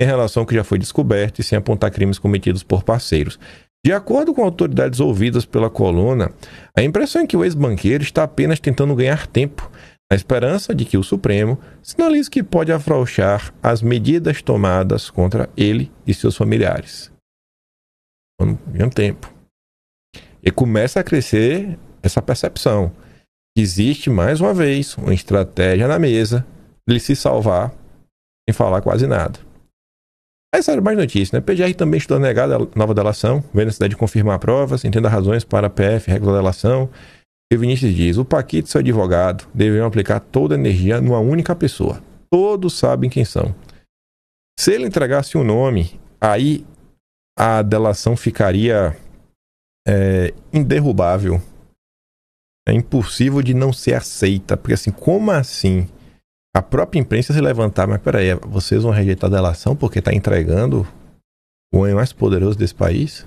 em relação ao que já foi descoberto e sem apontar crimes cometidos por parceiros. De acordo com autoridades ouvidas pela coluna, a impressão é que o ex-banqueiro está apenas tentando ganhar tempo, na esperança de que o Supremo sinalize que pode afrouxar as medidas tomadas contra ele e seus familiares. Ganha tempo. E começa a crescer essa percepção que existe, mais uma vez, uma estratégia na mesa de ele se salvar sem falar quase nada. Aí sabe mais notícias, né? PGR também estou negada a nova delação, vendo a necessidade de confirmar provas, entenda razões para a PF, regra da delação. E o Vinícius diz, o Paquito e seu advogado deveriam aplicar toda a energia numa única pessoa. Todos sabem quem são. Se ele entregasse um nome, aí a delação ficaria inderrubável. É impossível de não ser aceita. Porque assim, como assim? A própria imprensa se levantar, mas peraí, vocês vão rejeitar a delação porque está entregando o homem mais poderoso desse país?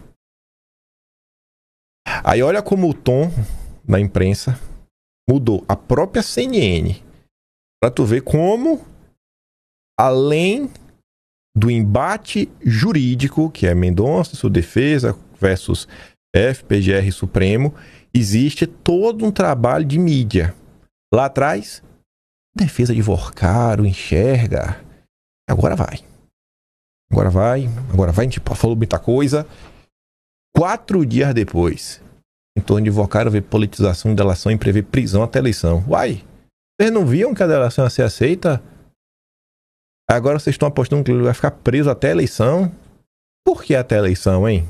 Aí olha como o tom da imprensa mudou. A própria CNN, para tu ver como, além do embate jurídico, que é Mendonça, sua defesa versus FPGR Supremo, existe todo um trabalho de mídia. Lá atrás, defesa de Vorcaro, enxerga. Agora vai. Agora vai, a gente falou muita coisa. 4 dias depois, em torno de Vorcaro ver politização de delação e prever prisão até eleição. Uai, vocês não viam que a delação ia ser aceita? Agora vocês estão apostando que ele vai ficar preso até a eleição? Por que até a eleição, hein?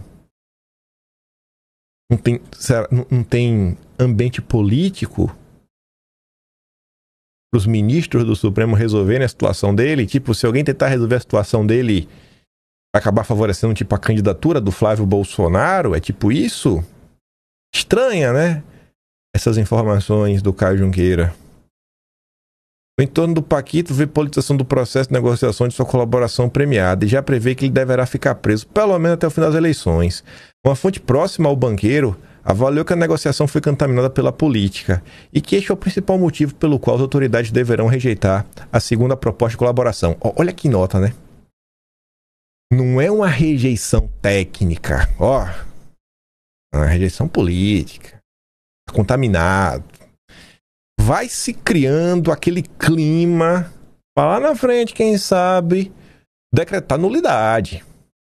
Não tem ambiente político para os ministros do Supremo resolverem a situação dele? Tipo, se alguém tentar resolver a situação dele, acabar favorecendo tipo a candidatura do Flávio Bolsonaro? É tipo isso? Estranha, né? Essas informações do Caio Junqueira. O entorno do Paquito vê politização do processo de negociação de sua colaboração premiada e já prevê que ele deverá ficar preso pelo menos até o fim das eleições. Uma fonte próxima ao banqueiro avaliou que a negociação foi contaminada pela política e que este é o principal motivo pelo qual as autoridades deverão rejeitar a segunda proposta de colaboração. Olha que nota, né? Não é uma rejeição técnica, é uma rejeição política. Contaminado. Vai se criando aquele clima para lá na frente, quem sabe, decretar nulidade.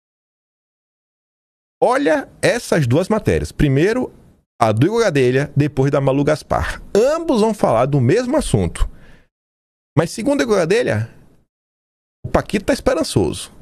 Olha essas duas matérias. Primeiro, a do Igor Gadelha, depois da Malu Gaspar. Ambos vão falar do mesmo assunto. Mas segundo o Igor Gadelha, o Paquito está esperançoso.